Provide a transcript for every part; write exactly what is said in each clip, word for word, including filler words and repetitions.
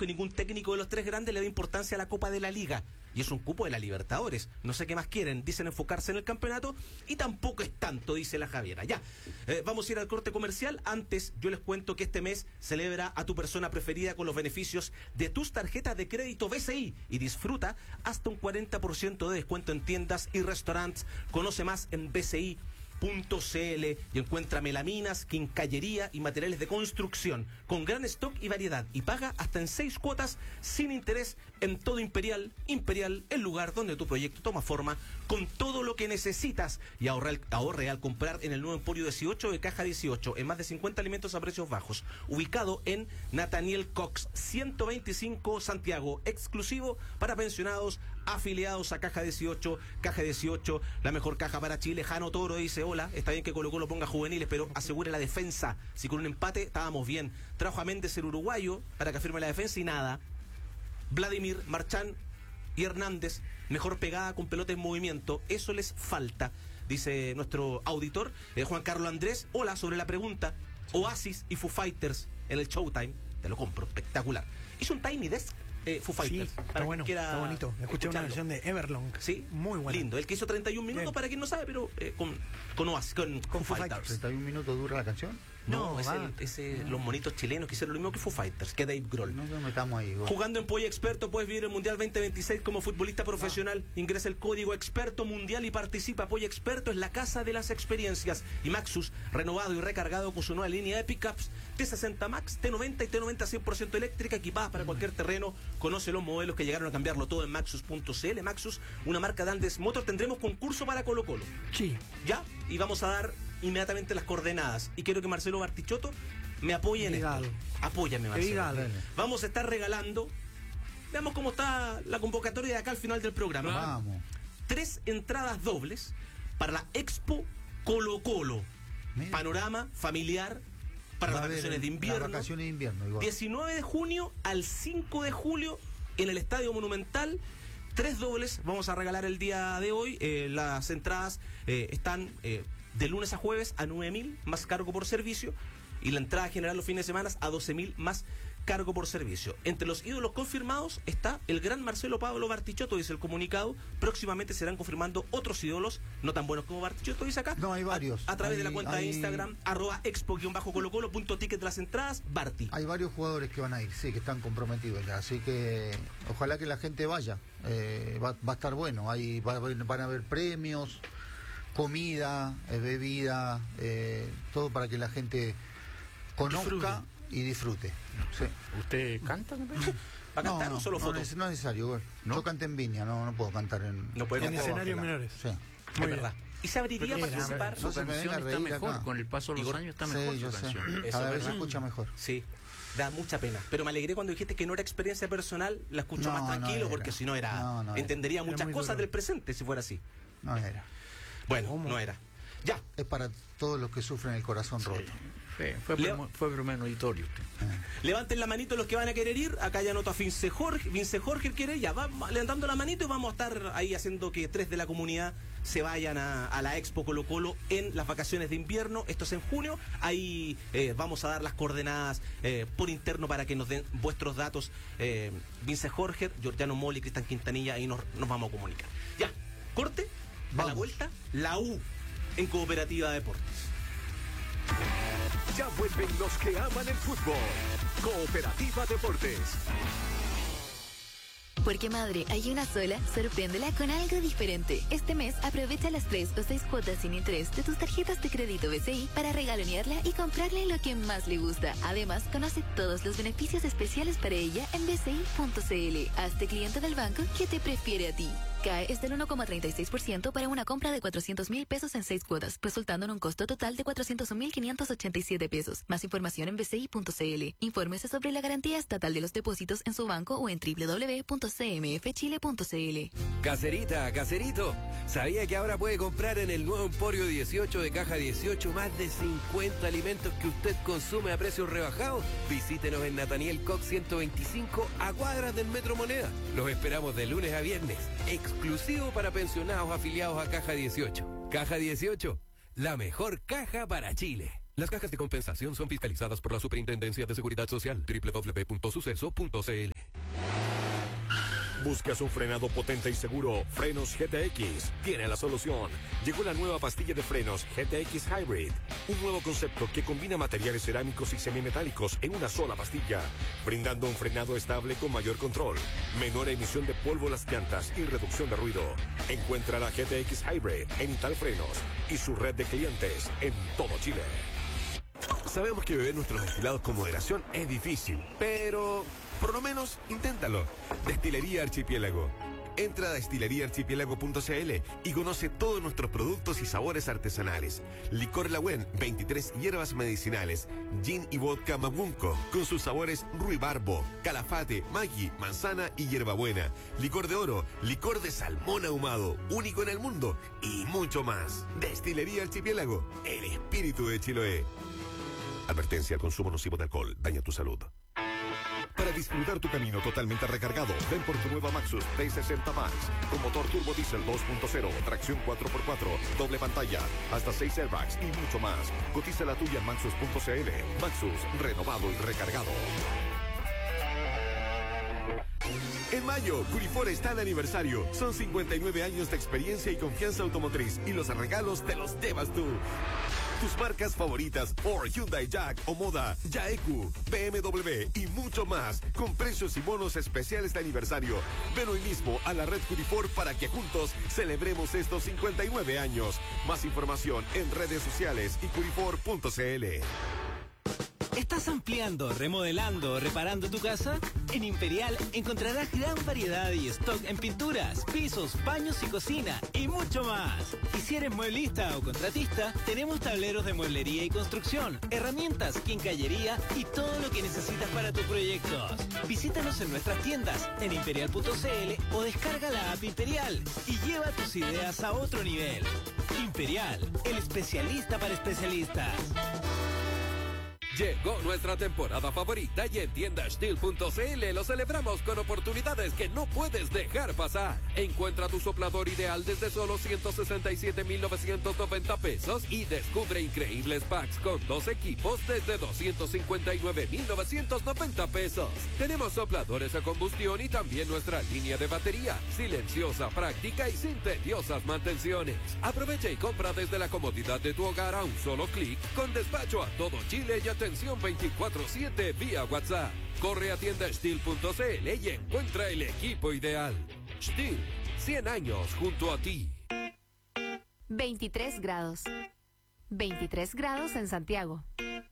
que ningún técnico de los tres grandes le da importancia a la Copa de la Liga. Y es un cupo de la Libertadores. No sé qué más quieren. Dicen enfocarse en el campeonato y tampoco es tanto, dice la Javiera. Ya, eh, vamos a ir al corte comercial. Antes, yo les cuento que este mes celebra a tu persona preferida con los beneficios de tus tarjetas de crédito B C I y disfruta hasta un cuarenta por ciento de descuento en tiendas y restaurantes. Conoce más en B C I punto C L y encuentra melaminas, quincallería y materiales de construcción con gran stock y variedad, y paga hasta en seis cuotas sin interés en todo Imperial. Imperial, el lugar donde tu proyecto toma forma con todo lo que necesitas. Y ahorra, ahorre al comprar en el nuevo Emporio dieciocho de Caja dieciocho en más de cincuenta alimentos a precios bajos, ubicado en Nathaniel Cox ciento veinticinco Santiago, exclusivo para pensionados afiliados a Caja dieciocho. Caja dieciocho, la mejor caja para Chile. Jano Toro dice: hola, está bien que Colo Colo ponga juveniles, pero asegure la defensa. Si con un empate estábamos bien. Trajo a Méndez, el uruguayo, para que afirme la defensa y nada. Vladimir, Marchán y Hernández, mejor pegada con pelota en movimiento. Eso les falta, dice nuestro auditor, eh, Juan Carlos Andrés. Hola, sobre la pregunta, Oasis y Foo Fighters en el Showtime, te lo compro, espectacular. Hizo un Tiny Desk Eh, Foo Fighters. Sí, está bueno, está bonito. Escuché una versión de Everlong. Sí, muy buena. Lindo. El que hizo treinta y un minutos, bien, para quien no sabe, pero eh, con, con Oasis, con, con, con Foo Fighters. Fighters. ¿treinta y un minutos dura la canción? No, no es el, ese, no. Los monitos chilenos que hicieron lo mismo que Foo Fighters, que Dave Grohl. No nos metamos ahí. Vos. Jugando en Polla Experto puedes vivir el Mundial veinte veintiséis como futbolista profesional. Ah. Ingresa el código Experto Mundial y participa. Polla Experto es la casa de las experiencias. Y Maxus, renovado y recargado con su nueva línea de pickups T sesenta Max, T noventa y T noventa cien por ciento eléctrica, equipadas para cualquier terreno. Conoce los modelos que llegaron a cambiarlo todo en Maxus punto C L. Maxus, una marca de Andes Motor. Tendremos concurso para Colo Colo. Sí. ¿Ya? Y vamos a dar inmediatamente las coordenadas. Y quiero que Marcelo Bartichotto me apoye en esto. Apóyame, Marcelo. Vamos a estar regalando. Veamos cómo está la convocatoria de acá al final del programa. Vamos. Tres entradas dobles para la Expo Colo Colo. Mira. Panorama familiar para las vacaciones de invierno. Las vacaciones de invierno, igual. diecinueve de junio al cinco de julio en el Estadio Monumental. Tres dobles vamos a regalar el día de hoy. Eh, las entradas eh, están eh, de lunes a jueves a nueve mil más cargo por servicio. Y la entrada general los fines de semana a doce mil más cargo por servicio. Entre los ídolos confirmados está el gran Marcelo Pablo Bartichotto, dice el comunicado. Próximamente serán confirmando otros ídolos, no tan buenos como Bartichotto, dice acá. No, hay varios. A, a través hay, de la cuenta hay... de Instagram, arroba expo-colocolo, punto ticket de las entradas, Barti. Hay varios jugadores que van a ir, sí, que están comprometidos ya. Así que ojalá que la gente vaya. Eh, va, va a estar bueno. Hay, va, van a haber premios, comida, eh, bebida, eh, todo para que la gente conozca disfrute. y disfrute. Sí. ¿Usted canta? ¿Va a cantar no, o solo no, fotos? No es necesario. ¿No? Yo canto en Viña, no, no puedo cantar en... No puede en escenarios menores. Sí. Muy verdad. ¿Y se abriría a participar? Su canción está mejor, acá. Con el paso de los años está mejor sí, su canción. Cada vez se escucha mejor. Sí. Da mucha pena, pero me alegré cuando dijiste que no era experiencia personal, la escucho no, más tranquilo, no porque si no era, no, no entendería era. muchas Era cosas duro. del presente si fuera así. No era. Bueno, ¿Cómo? no era. Ya. Es para todos los que sufren el corazón sí. roto. Sí, fue, Leo... fue premonitorio usted. Eh. Levanten la manito los que van a querer ir. Acá ya anoto a Vince Jorge. Vince Jorge quiere, ya va levantando la manito y vamos a estar ahí haciendo que tres de la comunidad se vayan a, a la Expo Colo Colo en las vacaciones de invierno. Esto es en junio. Ahí eh, vamos a dar las coordenadas eh, por interno para que nos den vuestros datos. Eh, Vince Jorge, Giordano Moli, Cristian Quintanilla, ahí nos, nos vamos a comunicar. Ya, corte, a la vuelta, la U en Cooperativa Deportes. Ya vuelven los que aman el fútbol. Cooperativa Deportes. Porque madre, hay una sola, sorpréndela con algo diferente. Este mes aprovecha las tres o seis cuotas sin interés de tus tarjetas de crédito B C I para regalonearla y comprarle lo que más le gusta. Además, conoce todos los beneficios especiales para ella en B C I punto C L. Hazte cliente del banco que te prefiere a ti. C A E es del uno coma treinta y seis por ciento para una compra de cuatrocientos mil pesos en seis cuotas, resultando en un costo total de cuatrocientos mil quinientos ochenta y siete pesos. Más información en B C I punto C L. Infórmese sobre la garantía estatal de los depósitos en su banco o en doble u doble u doble u punto c m f chile punto c l. Caserita, caserito, ¿sabía que ahora puede comprar en el nuevo Emporio dieciocho de Caja dieciocho más de cincuenta alimentos que usted consume a precios rebajados? Visítenos en Nathaniel Cox ciento veinticinco a cuadras del Metro Moneda. Los esperamos de lunes a viernes, exclusivo para pensionados afiliados a Caja dieciocho. Caja dieciocho, la mejor caja para Chile. Las cajas de compensación son fiscalizadas por la Superintendencia de Seguridad Social. doble u doble u doble u punto suceso punto c l. ¿Buscas un frenado potente y seguro? Frenos G T X tiene la solución. Llegó la nueva pastilla de frenos G T X Hybrid. Un nuevo concepto que combina materiales cerámicos y semimetálicos en una sola pastilla, brindando un frenado estable con mayor control, menor emisión de polvo a las llantas y reducción de ruido. Encuentra la G T X Hybrid en Ital Frenos y su red de clientes en todo Chile. Sabemos que beber nuestros destilados con moderación es difícil, pero por lo menos inténtalo. Destilería Archipiélago. Entra a destilería archipiélago punto c l y conoce todos nuestros productos y sabores artesanales. Licor Lagüen, veintitrés hierbas medicinales, gin y vodka Mabunco, con sus sabores ruibarbo, calafate, maggi, manzana y hierbabuena. Licor de oro, licor de salmón ahumado, único en el mundo, y mucho más. Destilería Archipiélago, el espíritu de Chiloé. Advertencia: el consumo nocivo de alcohol daña tu salud. Para disfrutar tu camino totalmente recargado, ven por tu nueva Maxus T sesenta Max, con motor turbo diésel dos punto cero, tracción cuatro por cuatro, doble pantalla, hasta seis airbags y mucho más. Cotiza la tuya en maxus punto c l. Maxus, renovado y recargado. En mayo, Curifor está de aniversario. Son cincuenta y nueve años de experiencia y confianza automotriz, y los regalos te los llevas tú. Tus marcas favoritas, Ford, Hyundai, Jack, Omoda, Yaeku, B M W y mucho más, con precios y bonos especiales de aniversario. Ven hoy mismo a la red Curifor para que juntos celebremos estos cincuenta y nueve años. Más información en redes sociales y curifor punto c l. ¿Estás ampliando, remodelando o reparando tu casa? En Imperial encontrarás gran variedad y stock en pinturas, pisos, baños y cocina y mucho más. Y si eres mueblista o contratista, tenemos tableros de mueblería y construcción, herramientas, quincallería y todo lo que necesitas para tus proyectos. Visítanos en nuestras tiendas en imperial punto c l o descarga la app Imperial y lleva tus ideas a otro nivel. Imperial, el especialista para especialistas. Llegó nuestra temporada favorita y en tienda steel punto c l lo celebramos con oportunidades que no puedes dejar pasar. Encuentra tu soplador ideal desde solo ciento sesenta y siete mil novecientos noventa pesos y descubre increíbles packs con dos equipos desde doscientos cincuenta y nueve mil novecientos noventa pesos. Tenemos sopladores a combustión y también nuestra línea de batería, silenciosa, práctica y sin tediosas mantenciones. Aprovecha y compra desde la comodidad de tu hogar a un solo clic, con despacho a todo Chile y a atención veinticuatro siete vía WhatsApp. Corre a tienda steel punto c l y encuentra el equipo ideal. Steel, cien años junto a ti. veintitrés grados. veintitrés grados en Santiago.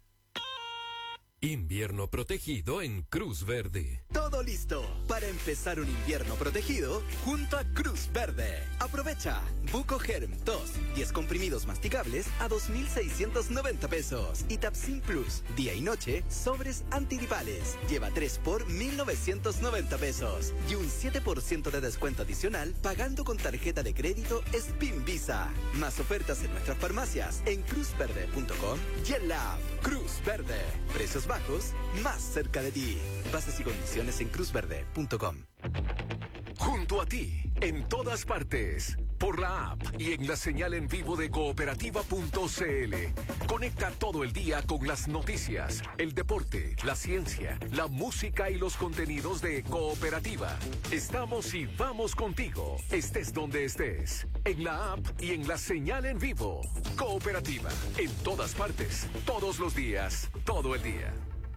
Invierno protegido en Cruz Verde. Todo listo para empezar un invierno protegido junto a Cruz Verde. Aprovecha Buco Germ dos, diez comprimidos masticables a dos mil seiscientos noventa pesos. Y Tapsin Plus, día y noche, sobres antigripales. Lleva tres por mil novecientos noventa pesos. Y un siete por ciento de descuento adicional pagando con tarjeta de crédito Spin Visa. Más ofertas en nuestras farmacias en cruz verde punto com y en la app Cruz Verde. Precios bajos, más cerca de ti. Bases y condiciones en cruz verde punto com. Junto a ti, en todas partes, por la app y en la señal en vivo de cooperativa punto c l. Conecta todo el día con las noticias, el deporte, la ciencia, la música y los contenidos de Cooperativa. Estamos y vamos contigo, estés donde estés, en la app y en la señal en vivo. Cooperativa, en todas partes, todos los días, todo el día.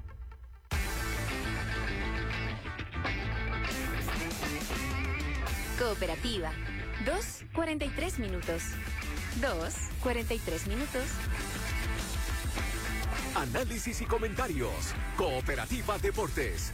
Cooperativa. dos, cuarenta y tres minutos. dos, cuarenta y tres minutos. Análisis y comentarios. Cooperativa Deportes.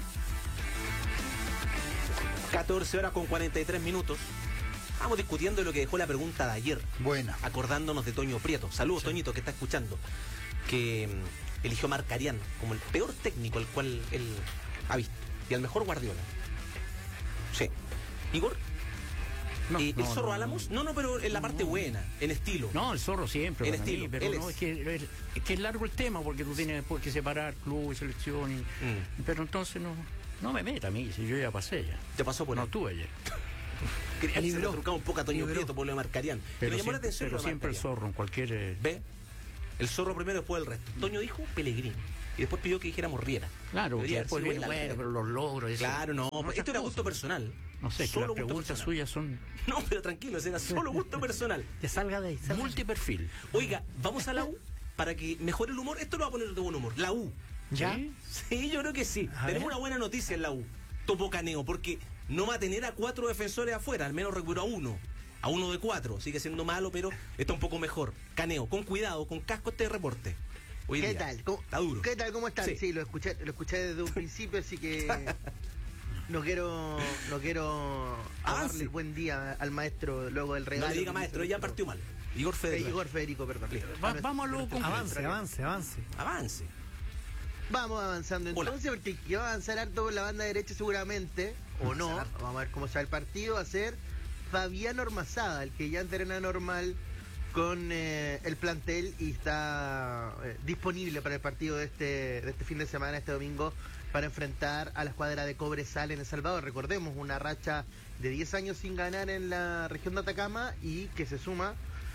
catorce horas con cuarenta y tres minutos. Vamos discutiendo lo que dejó la pregunta de ayer. Buena. Acordándonos de Toño Prieto. Saludos, sí. Toñito, que está escuchando. Que um, eligió a Marcarián como el peor técnico al cual él ha visto. Y al mejor Guardiola. Sí. Igor. No, eh, no, ¿El Zorro no, Álamos? No, no, pero en la parte no. buena, en estilo. No, el Zorro siempre. En estilo. Mí, pero Él no, es. es, que, es que es largo el tema porque tú tienes después que separar club y selección. Y, mm. Pero entonces no, no me meta a mí, si yo ya pasé ya. ¿Te pasó por No, ahí? tú ayer. Quería que se le trucaba un poco a Toño Prieto por lo de Marcarián. Pero, me llamó siempre, la atención pero lo de siempre el Marcarián. Zorro en cualquier... Eh... ¿Ve? El Zorro primero, después el resto. Toño dijo Pellegrini. y después pidió que dijéramos Riera. Claro, Debería que después haber viene, sido él, bueno, pero los logros... eso- Claro, no, muchas esto era cosas. gusto personal. No sé, que Solo las gusto preguntas personal. suyas son No, pero tranquilo, era solo gusto personal. Que salga de ahí. salga. multiperfil. Oiga, vamos a la U para que mejore el humor. Esto lo va a poner de buen humor. La U. ¿Ya? ¿Sí? Sí, yo creo que sí. A Tenemos ver. una buena noticia en la U. Topo Caneo, porque no va a tener a cuatro defensores afuera, al menos recuperó a uno. A uno de cuatro. Sigue siendo malo, pero está un poco mejor. Caneo, con cuidado, con casco este reporte. Hoy ¿Qué día. tal? ¿Cómo, Está duro. ¿Qué tal? ¿Cómo están? Sí. Sí, lo escuché, lo escuché desde un principio, así que no quiero, no quiero Avance. darle el buen día al maestro luego del No regalo. le diga que maestro, hizo ya nuestro- partió mal. Igor Eh, Federico. Igor Federico, perdón. Va- vamos a lo concreto. Avance, avance, avance. Avance. Vamos avanzando Hola. entonces, porque el que va a avanzar harto por la banda derecha seguramente, o no, vamos a ver cómo sale el partido, va a ser Fabián Ormazada, el que ya entrena normal con eh, el plantel y está eh, disponible para el partido de este, de este fin de semana, este domingo, para enfrentar a la escuadra de Cobresal en El Salvador. Recordemos, una racha de diez años sin ganar en la región de Atacama y que se suma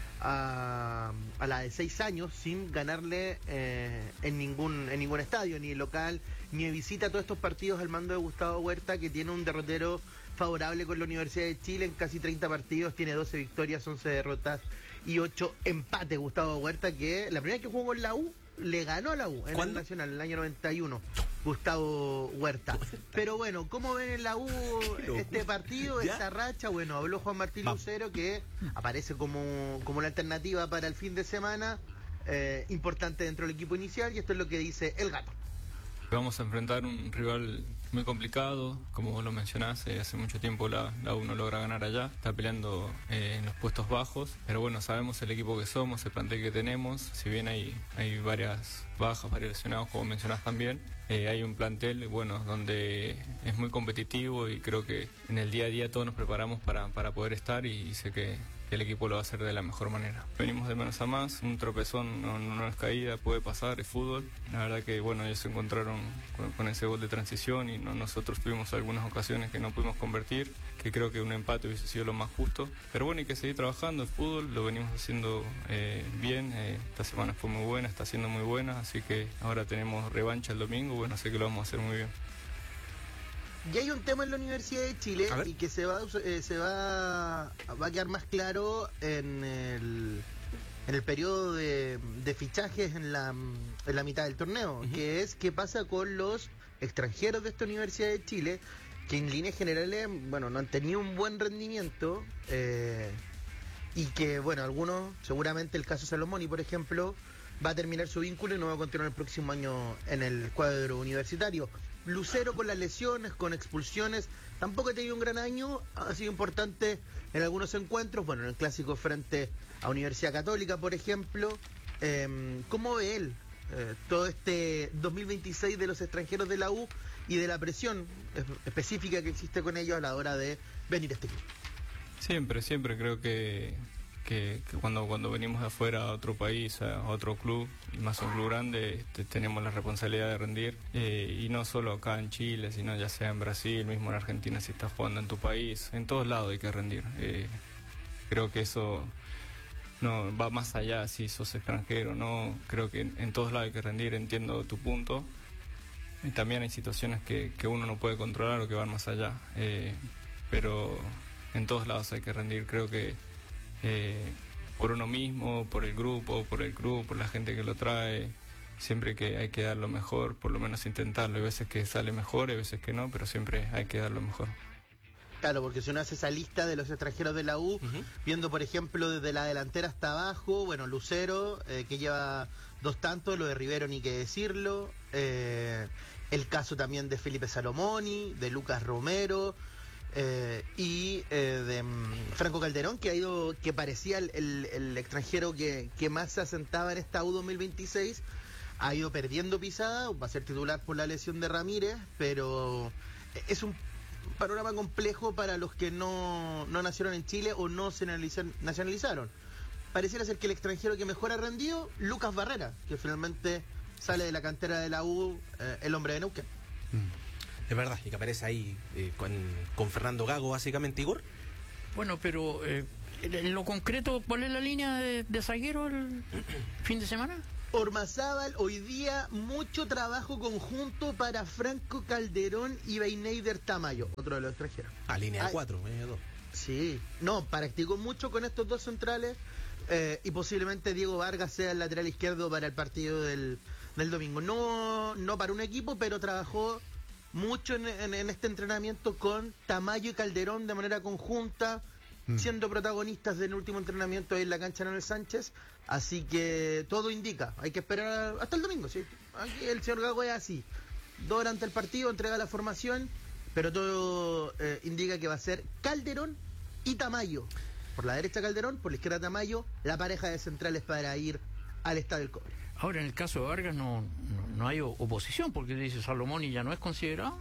a, a la de seis años sin ganarle eh, en ningún en ningún estadio, ni local, ni de visita, todos estos partidos al mando de Gustavo Huerta, que tiene un derrotero favorable con la Universidad de Chile en casi treinta partidos, tiene doce victorias, once derrotas y ocho empates. Gustavo Huerta, que la primera vez que jugó en la U, le ganó a la U en el ¿Cuándo? Nacional, en el año noventa y uno. Gustavo Huerta. Pero bueno, ¿cómo ven en la U este partido, ¿Ya? esta racha? Bueno, habló Juan Martín Vamos. Lucero, que aparece como, como una alternativa para el fin de semana, eh, importante dentro del equipo inicial, y esto es lo que dice el Gato. Vamos a enfrentar un rival muy complicado, como vos lo mencionás, eh, hace mucho tiempo la, la U no logra ganar allá, está peleando eh, en los puestos bajos, pero bueno, sabemos el equipo que somos, el plantel que tenemos, si bien hay, hay varias bajas, varios lesionados, como mencionás también, eh, hay un plantel, bueno, donde es muy competitivo y creo que en el día a día todos nos preparamos para, para poder estar y, y sé que que el equipo lo va a hacer de la mejor manera. Venimos de menos a más, un tropezón no, no es caída, puede pasar, es fútbol. La verdad que bueno, ellos se encontraron con, con ese gol de transición y no, nosotros tuvimos algunas ocasiones que no pudimos convertir, que creo que un empate hubiese sido lo más justo. Pero bueno, hay que seguir trabajando, el fútbol lo venimos haciendo eh, bien, eh, esta semana fue muy buena, está siendo muy buena, así que ahora tenemos revancha el domingo, bueno, sé que lo vamos a hacer muy bien. Y hay un tema en la Universidad de Chile y que se va eh, se va, va a quedar más claro en el, en el periodo de, de fichajes en la, en la mitad del torneo, uh-huh. que es qué pasa con los extranjeros de esta Universidad de Chile, que en líneas generales, bueno, no han tenido un buen rendimiento, eh, y que, bueno, algunos, seguramente el caso Salomoni, por ejemplo, va a terminar su vínculo y no va a continuar el próximo año en el cuadro universitario. Lucero con las lesiones, con expulsiones, tampoco ha tenido un gran año, ha sido importante en algunos encuentros, bueno, en el clásico frente a Universidad Católica, por ejemplo. Eh, ¿Cómo ve él eh, todo este dos mil veintiséis de los extranjeros de la U y de la presión específica que existe con ellos a la hora de venir a este club? Siempre, siempre creo que... Que, que cuando cuando venimos de afuera a otro país, a otro club, y más un club grande, te, tenemos la responsabilidad de rendir, eh, y no solo acá en Chile, sino ya sea en Brasil, mismo en Argentina, si estás jugando en tu país, en todos lados hay que rendir. Eh, creo que eso no va más allá si sos extranjero, no creo que en, en todos lados hay que rendir, entiendo tu punto, y también hay situaciones que, que uno no puede controlar o que van más allá, eh, pero en todos lados hay que rendir, creo que Eh, por uno mismo, por el grupo, por el club, por la gente que lo trae, siempre que hay que dar lo mejor, por lo menos intentarlo. Hay veces que sale mejor, hay veces que no, pero siempre hay que dar lo mejor. Claro, porque si uno hace esa lista de los extranjeros de la U, uh-huh. viendo por ejemplo desde la delantera hasta abajo, bueno, Lucero, eh, que lleva dos tantos, lo de Rivero ni qué decirlo, eh, el caso también de Felipe Salomoni, de Lucas Romero, Eh, y eh, de um, Franco Calderón, que ha ido, que parecía el, el, el extranjero que, que más se asentaba en esta U dos mil veintiséis, ha ido perdiendo pisada, va a ser titular por la lesión de Ramírez, pero es un panorama complejo para los que no, no nacieron en Chile o no se nacionalizaron. Pareciera ser que el extranjero que mejor ha rendido, Lucas Barrera, que finalmente sale de la cantera de la U, eh, el hombre de Neuquén. Mm. Es verdad, y que aparece ahí eh, con, con Fernando Gago, básicamente, Igor. Bueno, pero eh, en lo concreto, ¿cuál es la línea de, de zaguero el fin de semana? Ormazábal, hoy día mucho trabajo conjunto para Franco Calderón y Beineider Tamayo, otro de los extranjeros. A línea de cuatro, medio dos. Sí, no, practicó mucho con estos dos centrales eh, y posiblemente Diego Vargas sea el lateral izquierdo para el partido del, del domingo. No, no para un equipo, pero trabajó mucho en, en, en este entrenamiento con Tamayo y Calderón de manera conjunta, mm. siendo protagonistas del último entrenamiento en la cancha Manuel Sánchez. Así que todo indica, hay que esperar hasta el domingo, ¿sí? Aquí el señor Gago es así, dos horas antes del partido, entrega la formación, pero todo eh, indica que va a ser Calderón y Tamayo. Por la derecha Calderón, por la izquierda Tamayo, la pareja de centrales para ir al Estadio del Cobre. Ahora, en el caso de Vargas no, no, no hay oposición, porque dice Salomón y ya no es considerado.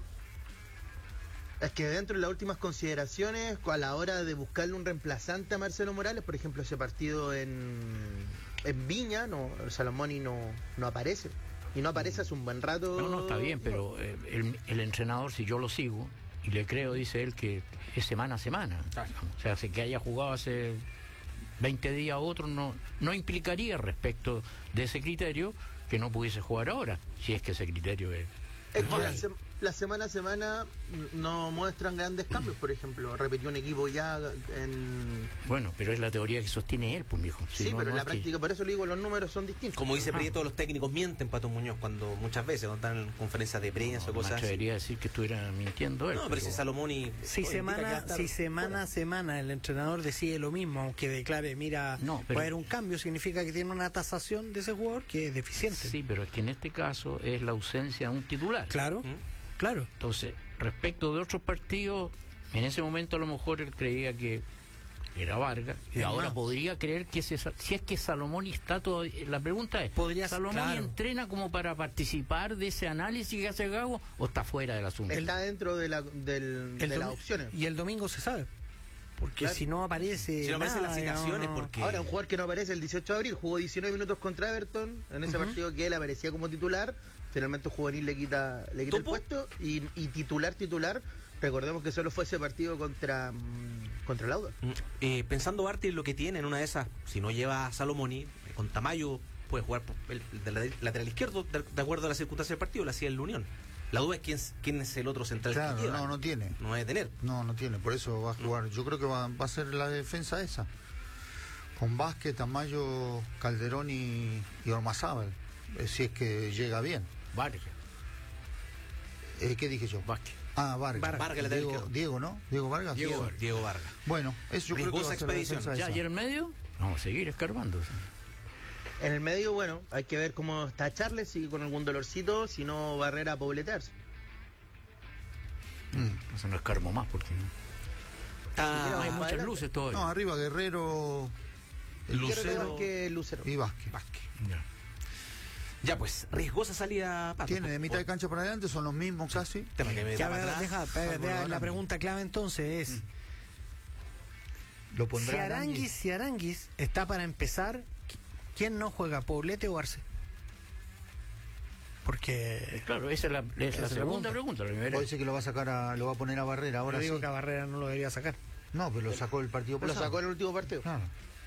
Es que dentro de las últimas consideraciones, a la hora de buscarle un reemplazante a Marcelo Morales, por ejemplo, ese partido en, en Viña, no, Salomón no, no aparece. Y no aparece hace un buen rato. No, no, está bien, pero eh, el, el entrenador, si yo lo sigo, y le creo, dice él, que es semana a semana. Claro. O sea, que haya jugado hace veinte días a otro, no, no implicaría respecto de ese criterio que no pudiese jugar ahora, si es que ese criterio es... Es que la, se, la semana a semana no muestran grandes cambios, por ejemplo, repitió un equipo ya en... Bueno, pero es la teoría que sostiene él, pues, mijo. Si sí, no, pero en no la práctica, que... por eso le digo, los números son distintos. Como dice Prieto, los técnicos mienten, Pato Muñoz, cuando muchas veces, cuando están en conferencias de prensa no, o cosas así. debería decir que estuviera mintiendo él. No, pero, pero... si Salomón y... Si semana, si semana a semana el entrenador decide lo mismo, aunque declare, mira, no, pero... va a haber un cambio, significa que tiene una tasación de ese jugador que es deficiente. Sí, pero es que en este caso es la ausencia de un titular. Claro. ¿Mm? Claro. Entonces, respecto de otros partidos, en ese momento a lo mejor él creía que era Vargas, y es ahora más. Podría creer que se, si es que Salomón está todo. La pregunta es, ¿podría Salomón claro. entrena como para participar de ese análisis que hace Gago o está fuera del asunto? Está dentro de, la, del, de las opciones. Y el domingo se sabe. Porque claro. si no aparece. Si no aparecen las citaciones, no, no. porque. Ahora, un jugador que no aparece el dieciocho de abril jugó diecinueve minutos contra Everton en ese uh-huh. partido que él aparecía como titular. Finalmente Juvenil le quita, le quita el puesto y, y titular, titular, recordemos que solo fue ese partido contra contra el Auda. Eh, pensando Barty en lo que tiene, en una de esas, si no lleva a Salomoni, con Tamayo puede jugar el, el, el lateral izquierdo, de, de acuerdo a las circunstancias del partido, lo hacía el Unión. La duda es quién, quién es el otro central claro, que lleva. No, no tiene. No debe tener. No, no tiene, por eso va a jugar. Yo creo que va, va a ser la defensa esa. Con Vázquez, Tamayo, Calderón y, y Ormazábal, eh, si es que llega bien. Vargas. Eh, ¿Qué dije yo? Vázquez. Ah, Vargas. Vargas, Vargas Diego, Diego, ¿no? Diego Vargas. Diego, Diego, Diego Vargas. Bueno, eso yo creo que va a ser la defensa ya, esa. ¿Y en el medio? Vamos a seguir escarbando. En el medio, bueno, hay que ver cómo está Charles, sigue con algún dolorcito, si no Barrera a pobletarse. Mm, eso no escarbo más porque ah, no hay muchas adelante. Luces todavía. No, arriba Guerrero, el Lucero, que Lucero y Vázquez. Vázquez. Ya. Ya pues, riesgosa salida. Pato. Tiene de mitad de cancha para adelante, son los mismos casi. Ya, deja, deja, deja, la pregunta clave entonces es: mm. ¿Lo pondrá si Aranguis, si Aranguis está para empezar, ¿quién no juega, Poblete o Arce? Porque claro, esa es la, es la segunda pregunta. Puede decir que lo va a sacar a, lo va a poner a Barrera. Ahora Yo digo sí. que a Barrera no lo debería sacar. No, pero lo sacó el partido pasado. Lo sacó en el último partido. Claro.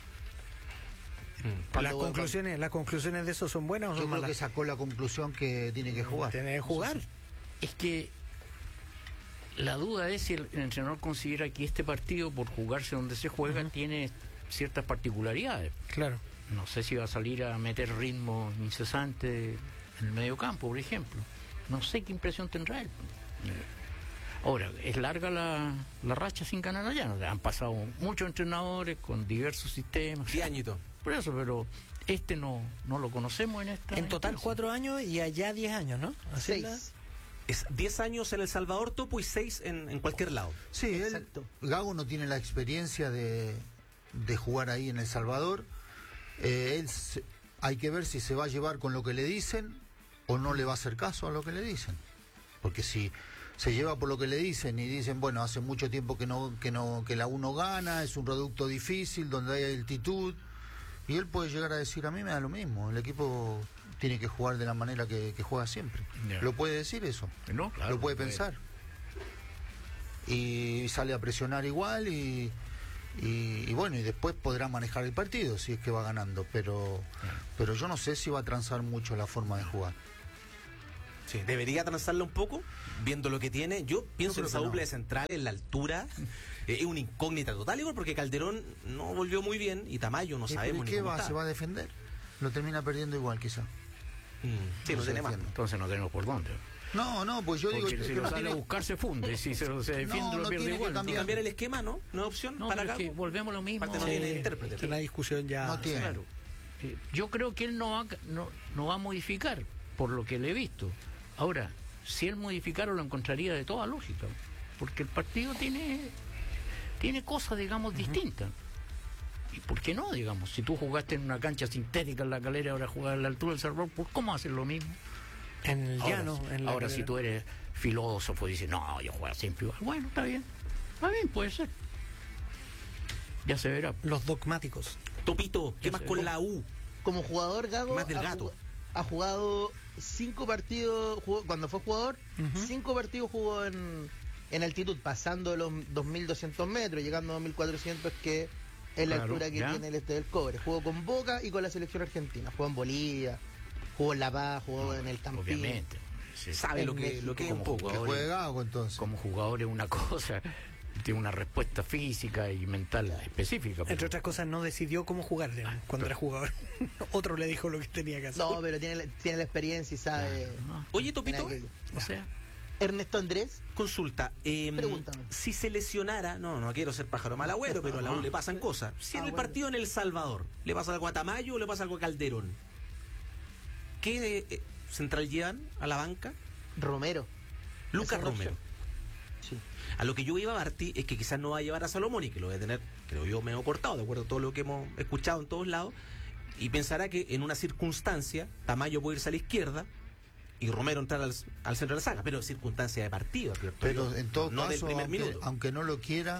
Mm. Las conclusiones, las conclusiones de eso son buenas o son Yo creo malas. que sacó la conclusión que tiene que jugar. Tiene que jugar. Es que la duda es si el, el entrenador considera que este partido, por jugarse donde se juega, uh-huh. tiene ciertas particularidades. Claro. No sé si va a salir a meter ritmo incesante en el medio campo, por ejemplo. No sé qué impresión tendrá él. Ahora, es larga la, la racha sin ganar allá. Han pasado muchos entrenadores con diversos sistemas. diez añitos. Por eso, pero este no no lo conocemos en esta. En total cuatro años y allá diez años, ¿no? Así seis. La... Es diez años en El Salvador, Topo, y seis en, en cualquier lado. Sí, él, Gago no tiene la experiencia de, de jugar ahí en El Salvador. Eh, él se, hay que ver si se va a llevar con lo que le dicen o no le va a hacer caso a lo que le dicen. Porque si se lleva por lo que le dicen y dicen, bueno, hace mucho tiempo que no que no que la uno gana, es un producto difícil donde hay altitud, y él puede llegar a decir, a mí me da lo mismo, el equipo tiene que jugar de la manera que, que juega siempre. Yeah. ¿Lo puede decir eso? No, claro, lo puede pensar. Y sale a presionar igual y, Y, y bueno, y después podrá manejar el partido si es que va ganando, pero, pero yo no sé si va a transar mucho la forma de jugar. Sí, debería transarla un poco, viendo lo que tiene. Yo pienso en esa doble de central, en la altura, eh, es una incógnita total, igual porque Calderón no volvió muy bien y Tamayo no sabemos ni qué va, se va a defender. Lo termina perdiendo igual, quizá. Mm, sí, no, no tiene más. Entonces no tenemos por dónde. No, no, pues yo porque digo si que lo no sale tiene... a buscar se funde, si se, se defiende no, lo no pierde igual. cambiar. Y cambiar el esquema, ¿no? No es opción no, para acá. acá. Volvemos a lo mismo. Parte no tiene intérprete. Es una discusión ya. No tiene. Claro. Yo creo que él no va, no, no va a modificar, por lo que le he visto. Ahora, si él modificara lo encontraría de toda lógica, porque el partido tiene tiene cosas, digamos, uh-huh. distintas. ¿Y por qué no, digamos? Si tú jugaste en una cancha sintética en La Calera, ahora jugar a la altura del Cerro, ¿por cómo hacer lo mismo? En el ahora, llano. En la ahora si tú eres filósofo y dices, no, yo juego siempre igual. Bueno, está bien. Está bien, puede ser. Ya se verá. Los dogmáticos. Topito, ¿qué más con la U? Como jugador, Gago más del ha, gato. Jugado, ha jugado cinco partidos, jugó, cuando fue jugador, uh-huh. cinco partidos jugó en, en altitud, pasando los dos mil doscientos metros, llegando a dos mil cuatrocientos, que es la claro, altura que ¿ya? tiene el este del Cobre. Jugó con Boca y con la selección argentina. Jugó en Bolivia, jugó en La Paz, jugó no, en el Campín. Obviamente. Se sabe lo que, lo que es un poco. Que juegue Gago, entonces. Como jugador es una cosa, tiene una respuesta física y mental específica. Entre otras cosas, no decidió cómo jugar digamos, cuando pero, era jugador. Otro le dijo lo que tenía que hacer. No, pero tiene, tiene la experiencia y sabe. No. Oye, Topito, que, o sea, Ernesto Andrés. Consulta. Eh, Pregúntame. Si se lesionara, no, no quiero ser pájaro mal agüero, pero a la U le pasan cosas. Si ah, en el bueno. partido en El Salvador le pasa algo a Tamayo o le pasa algo a Calderón, ¿qué eh, central llevan a la banca? Romero. Lucas Romero. Sí. A lo que yo iba a Barty es que quizás no va a llevar a Salomón y que lo va a tener, creo yo, medio cortado, de acuerdo a todo lo que hemos escuchado en todos lados, y pensará que en una circunstancia Tamayo puede irse a la izquierda y Romero entrar al, al centro de la saga, pero circunstancia de partido, ¿cierto? Pero en todo no caso, del primer aunque, minuto. aunque no lo quiera,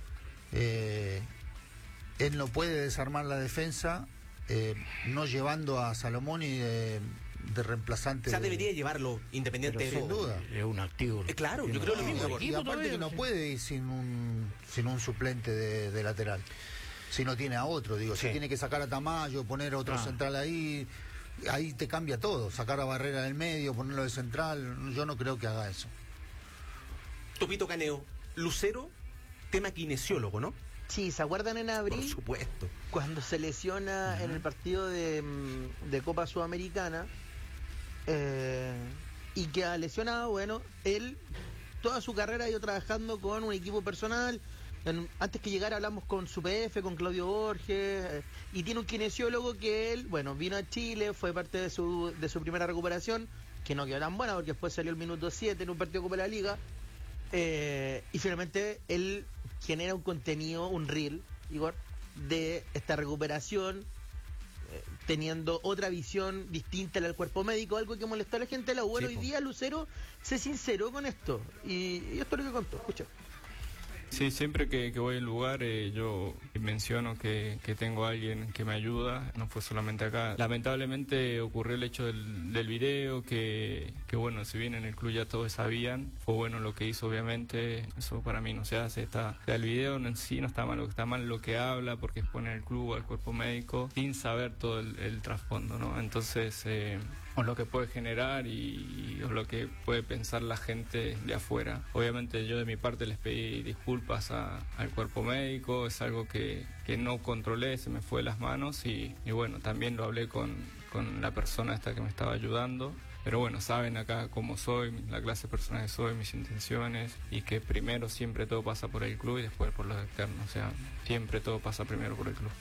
eh, él no puede desarmar la defensa eh, no llevando a Salomón y de, de reemplazante. O sea, de... debería llevarlo independiente pero de sin duda. Es un activo. Eh, claro, yo creo lo mismo. Y, y aparte que no puede ir sin un, sin un suplente de, de lateral. Si no tiene a otro, digo, sí. Si tiene que sacar a Tamayo, poner a otro ah. central ahí, ahí te cambia todo. Sacar a Barrera del medio, ponerlo de central, yo no creo que haga eso. Topito Caneo, Lucero, tema kinesiólogo, ¿no? Sí, ¿se acuerdan en abril? Por supuesto. Cuando se lesiona uh-huh. en el partido de, de Copa Sudamericana eh, y que ha lesionado, bueno, él toda su carrera ha ido trabajando con un equipo personal. En, antes que llegara hablamos con su P F, con Claudio Borges, eh, y tiene un kinesiólogo que él, bueno, vino a Chile, fue parte de su, de su primera recuperación, que no quedó tan buena porque después salió el minuto siete en un partido de Copa de la Liga, eh, y finalmente él genera un contenido, un reel, Igor, de esta recuperación, eh, teniendo otra visión distinta al cuerpo médico, algo que molestó a la gente de la U. Bueno, sí, hoy día Lucero se sinceró con esto, y, y esto es lo que contó, escucha. Sí, siempre que, que voy al lugar eh, yo menciono que, que tengo a alguien que me ayuda, no fue solamente acá. Lamentablemente ocurrió el hecho del, del video, que, que bueno, si bien en el club ya todos sabían, fue bueno lo que hizo obviamente, eso para mí no se hace. Está, o sea, el video en sí no está mal, lo que está mal lo que habla, porque expone al club, al cuerpo médico, sin saber todo el, el trasfondo, ¿no? Entonces... Eh, o lo que puede generar y, y o lo que puede pensar la gente de afuera. Obviamente yo de mi parte les pedí disculpas a, al cuerpo médico, es algo que, que no controlé, se me fue de las manos y, y bueno, también lo hablé con, con la persona esta que me estaba ayudando. Pero bueno, saben acá cómo soy, la clase de persona que soy, mis intenciones, y que primero siempre todo pasa por el club y después por los externos. O sea, siempre todo pasa primero por el club.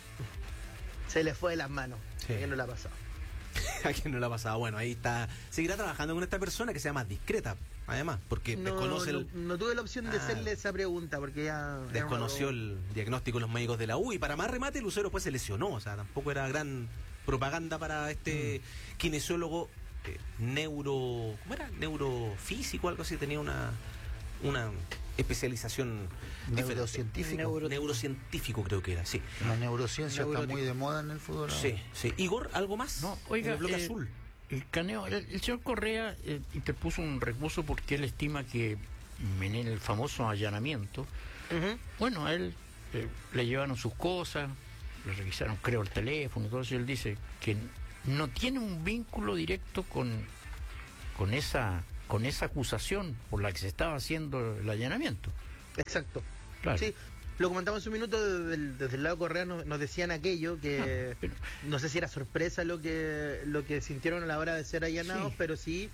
Se le fue de las manos, sí. ¿A quién no le ha pasado? ¿A quién no le ha pasado? Bueno, ahí está. Seguirá trabajando con esta persona que sea más discreta, además, porque no, desconoce no, el... no tuve la opción de ah, hacerle esa pregunta, porque ya... Desconoció el diagnóstico de los médicos de la U, y para más remate, Lucero pues se lesionó, o sea, tampoco era gran propaganda para este mm. kinesiólogo eh, neuro... ¿Cómo era? Neurofísico, algo así, tenía una... una especialización neurocientífica. Neuro, neurocientífico creo que era, sí. La neurociencia Neuro... está muy de moda en el fútbol. Sí, sí. Igor, ¿algo más? No, oiga, en el bloque eh, azul. El Caneo, el, el señor Correa eh, interpuso un recurso porque él estima que en el famoso allanamiento, uh-huh. bueno, a él eh, le llevaron sus cosas, le revisaron, creo, el teléfono y todo eso, y él dice que no tiene un vínculo directo con, con esa con esa acusación por la que se estaba haciendo el allanamiento. Exacto. Claro. Sí, lo comentamos hace un minuto desde el, desde el lado Correa, nos, nos decían aquello, que Ah, pero- no sé si era sorpresa lo que lo que sintieron a la hora de ser allanados, Sí. pero sí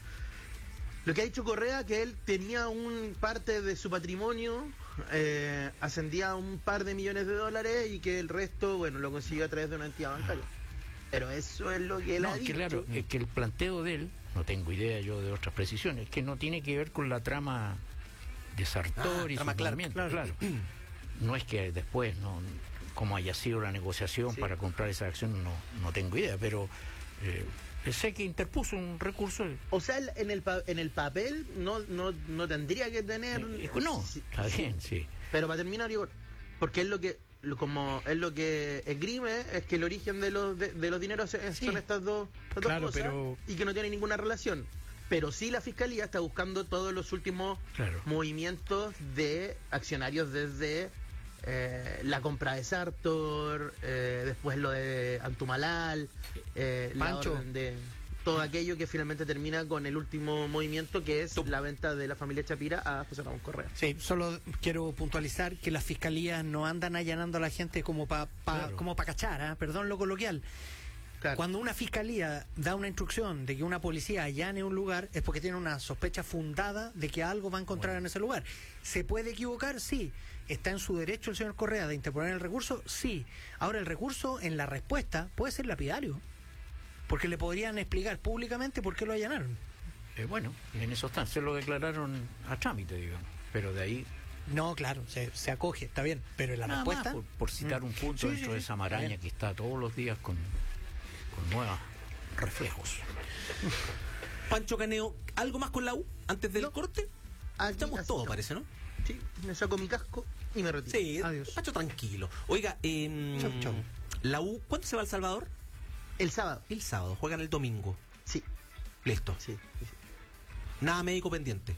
lo que ha dicho Correa, que él tenía un parte de su patrimonio, eh, ascendía a un par de millones de dólares y que el resto, bueno, lo consiguió a través de una entidad bancaria. Pero eso es lo que él No, ha es que dicho. claro, es que el planteo de él, no tengo idea yo de otras precisiones, que no tiene que ver con la trama de Sartor Ah, y trama su Clark, movimiento, claro. claro. No es que después, no, como haya sido la negociación Sí. para comprar esa acción, no, no tengo idea, pero eh, sé que interpuso un recurso. O sea, el- en el pa- en el papel no no no tendría que tener. Eh, no, Sí, está bien, sí. Pero para terminar, Igor, porque es lo que lo- como es lo que esgrime es que el origen de los de, de los dineros es- Sí. son estas dos, estas dos Claro, cosas pero- y que no tienen ninguna relación. Pero sí la fiscalía está buscando todos los últimos Claro. movimientos de accionarios desde eh, la compra de Sartor, eh, después lo de Antumalal, eh, la Pancho. orden de todo aquello que finalmente termina con el último movimiento, que es la venta de la familia Chapira a José Ramón Correa. Sí, solo quiero puntualizar que las fiscalías no andan allanando a la gente como para pa, Claro. como pa cachar, ¿ah? Perdón lo coloquial. Claro. Cuando una fiscalía da una instrucción de que una policía allane un lugar es porque tiene una sospecha fundada de que algo va a encontrar en ese lugar. ¿Se puede equivocar? Sí. ¿Está en su derecho el señor Correa de interponer el recurso? Sí. Ahora, el recurso en la respuesta puede ser lapidario, porque le podrían explicar públicamente por qué lo allanaron. Eh, bueno, en eso están, se lo declararon a trámite, digamos, pero de ahí No, claro, se, se acoge, está bien, pero en la nada respuesta... más, por, por citar un punto Sí, sí, dentro de sí, esa está maraña bien. que está todos los días con, con nuevos reflejos. Pancho Caneo, ¿algo más con la U antes del No. corte? Aquí Estamos así todos, estamos. parece, ¿no? Sí, me saco mi casco y me retiro. Sí, Adiós. Pancho tranquilo. Oiga, eh, Chau, chau. la U, ¿cuándo se va a El Salvador? El sábado. El sábado, juegan el domingo. Sí, Listo. sí. sí, sí. Nada médico pendiente.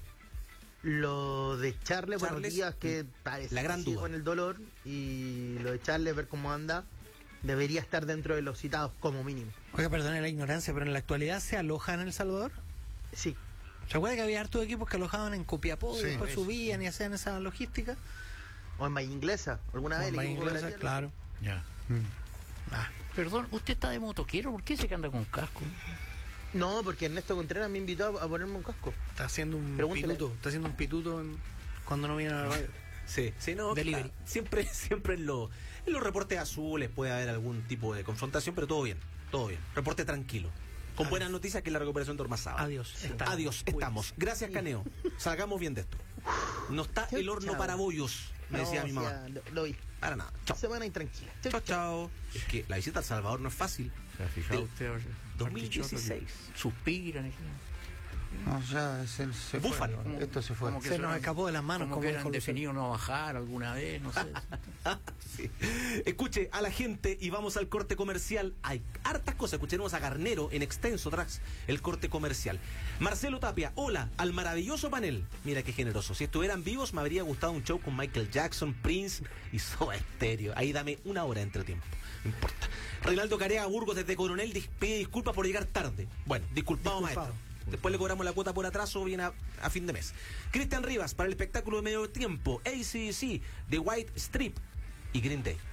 Lo de Charles, buenos Charles, días, que parece la gran que sigue duda. con el dolor, y lo de Charles, ver cómo anda, debería estar dentro de los citados como mínimo. Oiga, perdone la ignorancia, pero en la actualidad se alojan en El Salvador. Sí, ¿Se acuerda que había hartos equipos que alojaban en Copiapó Sí, y después eso. subían y hacían esa logística? o en Bahía Inglesa, alguna vez. el Bomba equipo de la inglesa, tierra. claro. Ya. Ah, Perdón, ¿usted está de motoquero? ¿Por qué se que anda con casco? No, porque Ernesto Contreras me invitó a, a ponerme un casco. está haciendo un Pregúntele. pituto, está haciendo un pituto en- cuando no viene a la radio. Sí, sí, no. Delivery. claro. Siempre, siempre en, lo- en los reportes azules puede haber algún tipo de confrontación, pero todo bien, todo bien. Reporte tranquilo. Con buenas noticias, que es la recuperación de Ormazábal. Adiós, estamos. Adiós, estamos. Gracias, Caneo. Salgamos bien de esto. No está el horno Chao. para bollos, me No, decía mi o mamá. sea, lo, lo vi. Para nada. Chao. Semana intranquila. Chau, Chao, chao. Es que la visita a El Salvador no es fácil. ¿Se ha fijado Del usted? ahora? dos mil dieciséis. Suspiran. y- No, ya se, se Búfalo. fue. Esto se fue. Como que Se nos eran- escapó de las manos, Como como que dijo eran Lucero. definido no bajar alguna vez, no sé. Sí. Escuche a la gente y vamos al corte comercial. Hay hartas cosas. Escucharemos a Garnero en extenso tras el corte comercial. Marcelo Tapia, hola al maravilloso panel. Mira qué generoso. Si estuvieran vivos, me habría gustado un show con Michael Jackson, Prince y Soda Stereo. Ahí dame una hora de entretiempo. No importa. Reinaldo Carea Burgos desde Coronel dis- pide disculpas por llegar tarde. Bueno, disculpado, Disculpado. maestro. Después le cobramos la cuota por atraso, viene a, a fin de mes. Cristian Rivas, para el espectáculo de medio tiempo, A C D C, The White Strip y Green Day.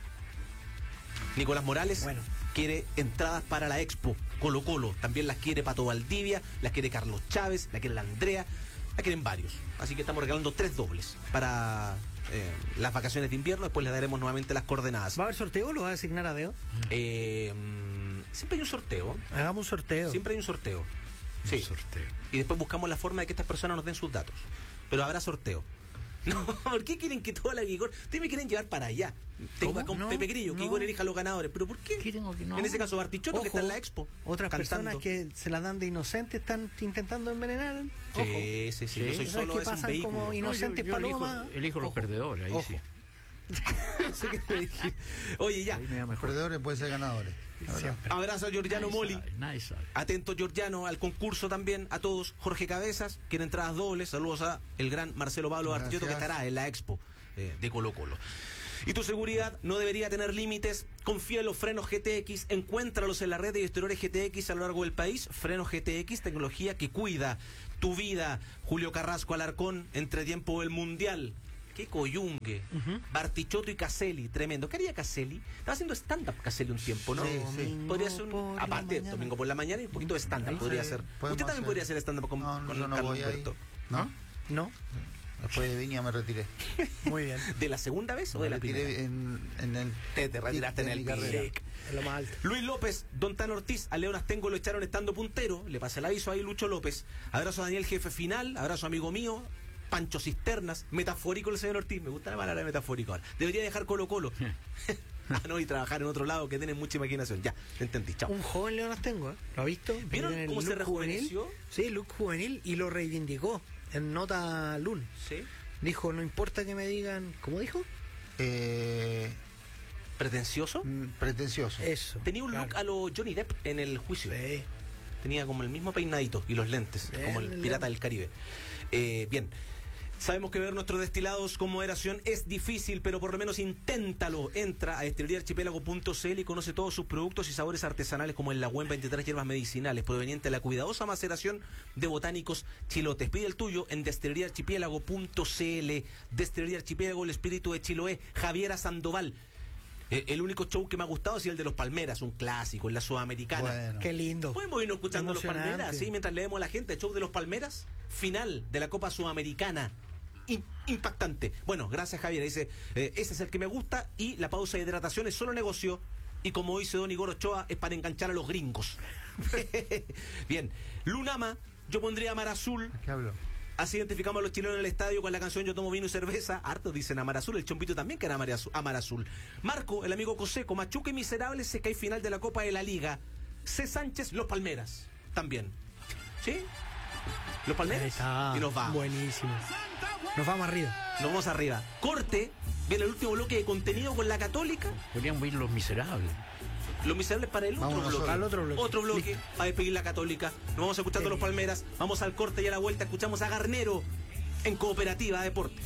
Nicolás Morales Bueno. quiere entradas para la Expo Colo Colo. También las quiere Pato Valdivia, las quiere Carlos Chávez, la quiere la Andrea, la quieren varios. Así que estamos regalando tres dobles para eh, las vacaciones de invierno. Después les daremos nuevamente las coordenadas. ¿Va a haber sorteo o lo va a designar a Deo? Eh, mm, siempre hay un sorteo. Hagamos un sorteo. Siempre hay un sorteo. Sí. Y después buscamos la forma de que estas personas nos den sus datos. Pero habrá sorteo. No, ¿por qué quieren que toda la Igor? Ustedes me quieren llevar para allá. Tengo ¿Cómo? acá un No, Pepe Grillo, que no. Igor elija a los ganadores. ¿Pero por qué? ¿Qué tengo que no? En ese caso, Bartichotto, que Ojo, está en la Expo. Otras cantando. personas que se las dan de inocentes están intentando envenenar. Ojo. Sí, sí, sí. Yo soy ¿Sabes solo qué es un pasan vehículo. como inocentes yo, yo elijo, palomas? elijo los Ojo. perdedores, ahí Ojo. sí. Sé que te dije. Oye, ya. Ahí me da Los mejor. perdedores pueden ser ganadores. la verdad. Siempre. Abrazo a Giorgiano Nadie Moli. sabe, nadie sabe. Atento Giorgiano al concurso también, a todos. Jorge Cabezas, quiere entradas dobles. Saludos a el gran Marcelo Pablo Bartichotto, que Gracias. estará en la Expo eh, de Colo Colo. Y tu seguridad no debería tener límites. Confía en los frenos G T X. Encuéntralos en la red de distribuidores G T X a lo largo del país. Frenos G T X, tecnología que cuida tu vida. Julio Carrasco Alarcón, entretiempo del Mundial. Qué coyungue. Uh-huh. Bartichotto y Caselli, tremendo. ¿Qué haría Caselli? Estaba haciendo stand-up Caselli un tiempo, ¿no? Sí, sí. Podría ser un... Aparte, domingo por la mañana y un poquito de stand-up sí, podría ser. Usted también hacer. podría hacer stand-up con, no, con no Carlos voy Humberto. ¿No? No. Después de Viña me retiré. Muy bien. ¿De la segunda vez o de me la primera? En, en el te, te retiraste en el carrera. En lo más alto. Luis López, Don Tan Ortiz, a León Astengo lo echaron estando puntero. Le pasé el aviso ahí, Lucho López. Abrazo a Daniel, jefe final. Abrazo amigo mío. Pancho Cisternas. Metafórico el señor Ortiz. Me gusta la palabra metafórico ahora. Debería dejar Colo Colo. Ah, no, y trabajar en otro lado que tienen mucha imaginación. Ya, te entendí, chao. Un joven León Astengo, ¿eh? ¿Lo ha visto? ¿Vieron cómo se rejuveneció? Juvenil. Sí, look juvenil y lo reivindicó en nota Lun. Sí. Dijo, no importa que me digan... ¿Cómo dijo? Eh... ¿Pretencioso? Mm, pretencioso. Eso. Tenía un look claro. a lo Johnny Depp en el juicio. Sí. Tenía como el mismo peinadito y los lentes, bien, como el pirata bien. del Caribe. Eh, bien. Sabemos que ver nuestros destilados con moderación es difícil, pero por lo menos inténtalo. Entra a destilería archipiélago punto c l y conoce todos sus productos y sabores artesanales como el Lagüen veintitrés hierbas medicinales, proveniente de la cuidadosa maceración de botánicos chilotes. Pide el tuyo en destilería archipiélago punto c l. Destilería Archipiélago, el espíritu de Chiloé. Javiera Sandoval. Eh, el único show que me ha gustado ha sido el de los Palmeras, un clásico en la Sudamericana. Bueno. Qué lindo. Podemos irnos escuchando los Palmeras, ¿sí? Mientras leemos a la gente, el show de los Palmeras, final de la Copa Sudamericana. Impactante. Bueno, gracias Javier. Dice, eh, ese es el que me gusta y la pausa de hidratación es solo negocio y como dice Don Igor Ochoa, es para enganchar a los gringos. Bien, Lunama, yo pondría Mar Azul. ¿Qué hablo? Así identificamos a los chilenos en el estadio con la canción Yo tomo vino y cerveza. Hartos dicen Amar Azul, el Chompito también que era Amar Azul. Amar Azul. Marco, el amigo Coseco, Machuca y Miserables, se cae final de la Copa de la Liga. C. Sánchez, Los Palmeras, también. ¿Sí? Los Palmeras. Y nos vamos. Buenísimo. Nos vamos arriba. Nos vamos arriba. Corte. Viene el último bloque de contenido con la Católica. Podríamos ir Los Miserables. Los Miserables para el otro Vámonos bloque. Al otro bloque. Otro bloque para despedir la Católica. Nos vamos escuchando Los Palmeras. Vamos al corte y a la vuelta escuchamos a Garnero en Cooperativa Deportes.